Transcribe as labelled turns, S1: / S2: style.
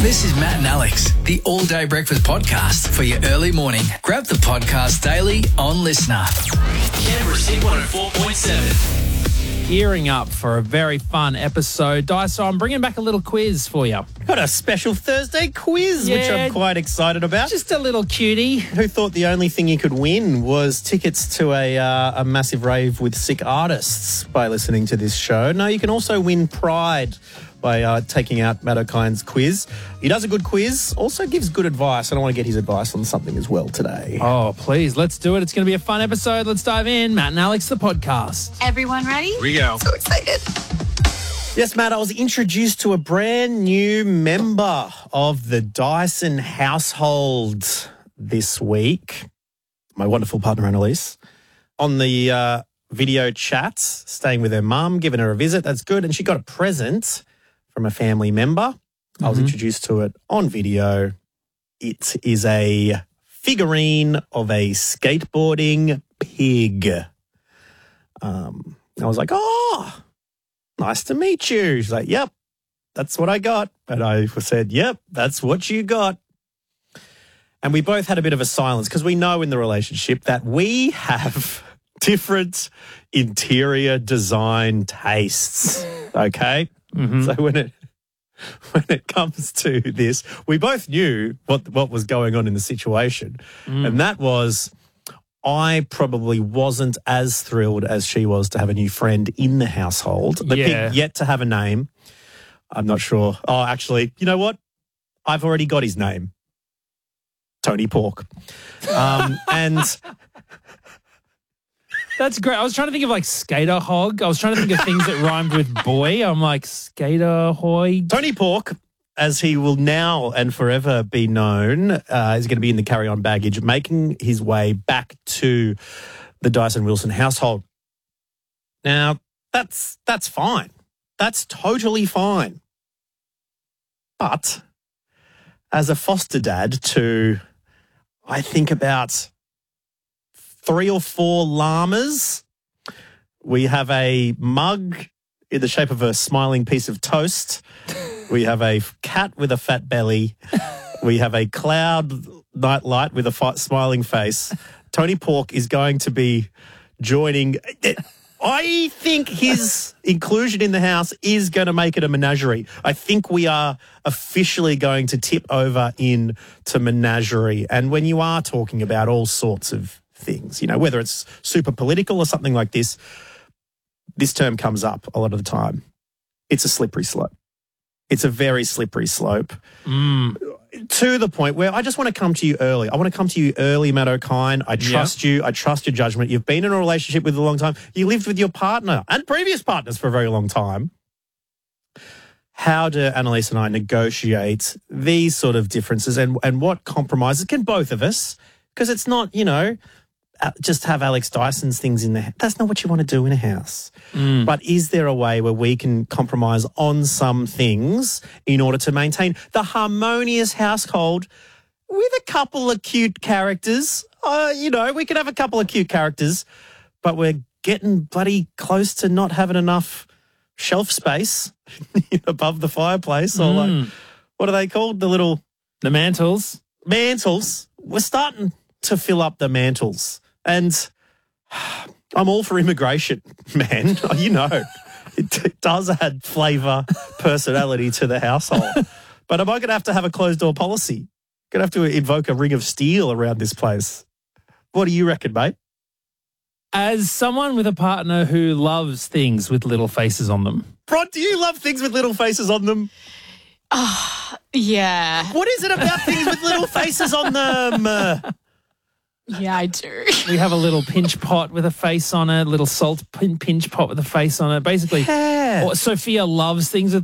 S1: This is Matt and Alex, the All Day Breakfast Podcast for your early morning. Grab the podcast daily on Listener. Canberra's Hit 104.7.
S2: Gearing up for a very fun episode. Dyso, I'm bringing back a little quiz for you.
S3: Got a special Thursday quiz, which I'm quite excited about.
S2: Just a little cutie.
S3: Who thought the only thing you could win was tickets to a massive rave with sick artists by listening to this show? No, you can also win pride by taking out Matt O'Kine's quiz. He does a good quiz, also gives good advice, and I want to get his advice on something as well today.
S2: Oh, please, let's do it. It's going to be a fun episode. Let's dive in. Matt and Alex, the podcast.
S4: Everyone ready?
S1: Here we go.
S4: So excited.
S3: Yes, Matt, I was introduced to a brand new member of the Dyson household this week. My wonderful partner, Annalise, on the video chat, staying with her mum, giving her a visit. That's good. And she got a present from a family member. I was introduced to it on video. It is a figurine of a skateboarding pig. I was like, oh, nice to meet you. She's like, yep, that's what I got. And I said, yep, that's what you got. And we both had a bit of a silence because we know in the relationship that we have different interior design tastes, okay? So when it comes to this, we both knew what was going on in the situation. And that was, I probably wasn't as thrilled as she was to have a new friend in the household. The pig yet to have a name. I'm not sure. Oh, actually, you know what? I've already got his name. Tony Pork. And
S2: That's great. I was trying to think of like Skater Hog. I was trying to think of things that rhymed with boy. I'm like, Skater Hoy.
S3: Tony Pork, as he will now and forever be known, is going to be in the carry-on baggage, making his way back to the Dyson Wilson household. Now, that's fine. That's totally fine. But as a foster dad to, I think, about 3 or 4 llamas, we have a mug in the shape of a smiling piece of toast. We have a cat with a fat belly. We have a cloud nightlight with a smiling face. Tony Pork is going to be joining. I think his inclusion in the house is going to make it a menagerie. I think we are officially going to tip over into menagerie. And when you are talking about all sorts of things, you know, whether it's super political or something like this term comes up a lot of the time. It's a slippery slope. It's a very slippery slope to the point where I just want to come to you early. I want to come to you early, Matt O'Kine. I trust you. I trust your judgment. You've been in a relationship with a long time. You lived with your partner and previous partners for a very long time. How do Annalise and I negotiate these sort of differences and what compromises can both of us? Because it's not, you know, just have Alex Dyson's things in there. That's not what you want to do in a house. But is there a way where we can compromise on some things in order to maintain the harmonious household with a couple of cute characters? You know, we can have a couple of cute characters, but we're getting bloody close to not having enough shelf space above the fireplace or like, what are they called? The
S2: mantles.
S3: Mantles. We're starting to fill up the mantles. And I'm all for immigration, man. You know, it does add flavour, personality to the household. But am I going to have a closed-door policy? Going to have to invoke a ring of steel around this place. What do you reckon, mate?
S2: As someone with a partner who loves things with little faces on them.
S3: Bron, do you love things with little faces on them?
S4: Yeah.
S3: What is it about things with little faces on them?
S4: Yeah, I do.
S2: We have a little pinch pot with a face on it, little salt pinch pot with a face on it. Basically, Sophia loves things with